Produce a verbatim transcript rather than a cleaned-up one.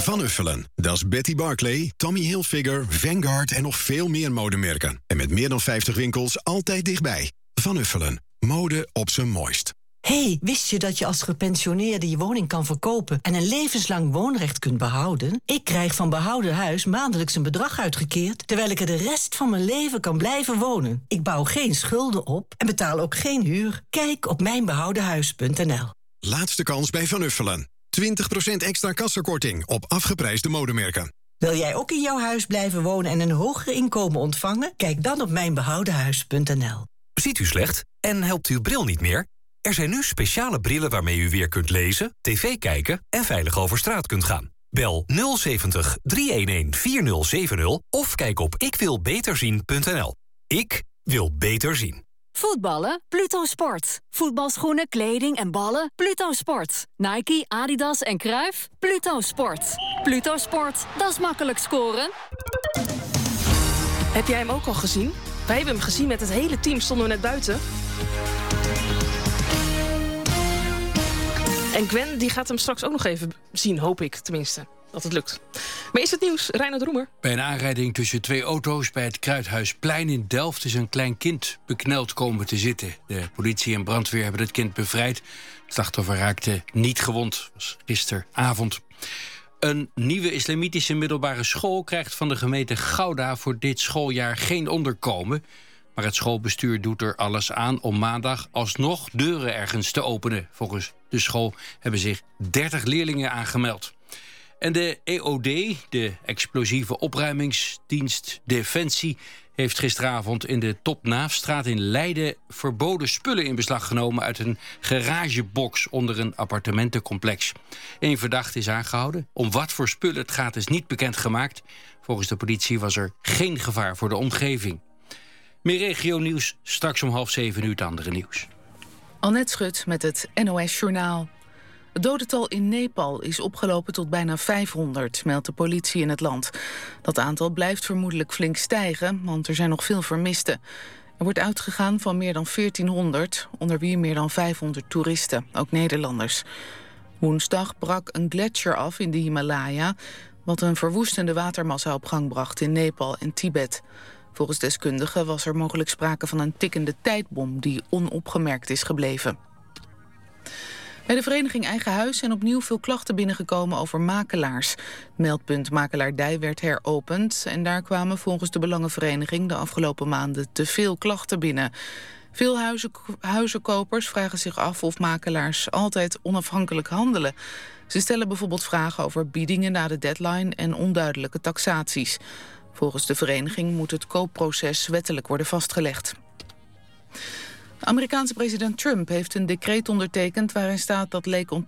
Van Uffelen, dat is Betty Barclay, Tommy Hilfiger, Vanguard en nog veel meer modemerken. En met meer dan vijftig winkels altijd dichtbij. Van Uffelen, mode op zijn mooist. Hey, wist je dat je als gepensioneerde je woning kan verkopen en een levenslang woonrecht kunt behouden? Ik krijg van Behouden Huis maandelijks een bedrag uitgekeerd, terwijl ik er de rest van mijn leven kan blijven wonen. Ik bouw geen schulden op en betaal ook geen huur. Kijk op mijn behouden huis punt n l. Laatste kans bij Van Uffelen. twintig procent extra kassakorting op afgeprijsde modemerken. Wil jij ook in jouw huis blijven wonen en een hoger inkomen ontvangen? Kijk dan op mijn behouden huis punt n l. Ziet u slecht en helpt uw bril niet meer? Er zijn nu speciale brillen waarmee u weer kunt lezen, tv kijken en veilig over straat kunt gaan. Bel nul zeventig, driehonderdeenendertig, vierduizend of kijk op ik wil beter zien punt n l. Ik wil beter zien. Voetballen? Pluto Sport. Voetbalschoenen, kleding en ballen? Pluto Sport. Nike, Adidas en Cruijff? Pluto Sport. Pluto Sport, dat is makkelijk scoren. Heb jij hem ook al gezien? Wij hebben hem gezien met het hele team, stonden we net buiten. En Gwen die gaat hem straks ook nog even zien, hoop ik tenminste. Dat het lukt. Maar is het nieuws, Reinhard Roemer? Bij een aanrijding tussen twee auto's bij het Kruidhuisplein in Delft is een klein kind bekneld komen te zitten. De politie en brandweer hebben het kind bevrijd. Het slachtoffer raakte niet gewond. Dat was gisteravond. Een nieuwe islamitische middelbare school krijgt van de gemeente Gouda voor dit schooljaar geen onderkomen. Maar het schoolbestuur doet er alles aan om maandag alsnog deuren ergens te openen. Volgens de school hebben zich dertig leerlingen aangemeld. En de E O D, de explosieve opruimingsdienst Defensie, heeft gisteravond in de Topnaafstraat in Leiden verboden spullen in beslag genomen uit een garagebox onder een appartementencomplex. Eén verdachte is aangehouden. Om wat voor spullen het gaat is niet bekendgemaakt. Volgens de politie was er geen gevaar voor de omgeving. Meer regio-nieuws, straks om half zeven uur het andere nieuws. Annette Schut met het N O S-journaal. Het dodental in Nepal is opgelopen tot bijna vijfhonderd, meldt de politie in het land. Dat aantal blijft vermoedelijk flink stijgen, want er zijn nog veel vermisten. Er wordt uitgegaan van meer dan veertienhonderd, onder wie meer dan vijfhonderd toeristen, ook Nederlanders. Woensdag brak een gletsjer af in de Himalaya, wat een verwoestende watermassa op gang bracht in Nepal en Tibet. Volgens deskundigen was er mogelijk sprake van een tikkende tijdbom die onopgemerkt is gebleven. Bij de vereniging Eigen Huis zijn opnieuw veel klachten binnengekomen over makelaars. Het meldpunt Makelaardij werd heropend en daar kwamen volgens de Belangenvereniging de afgelopen maanden te veel klachten binnen. Veel huizen, huizenkopers vragen zich af of makelaars altijd onafhankelijk handelen. Ze stellen bijvoorbeeld vragen over biedingen na de deadline en onduidelijke taxaties. Volgens de vereniging moet het koopproces wettelijk worden vastgelegd. De Amerikaanse president Trump heeft een decreet ondertekend waarin staat dat Lake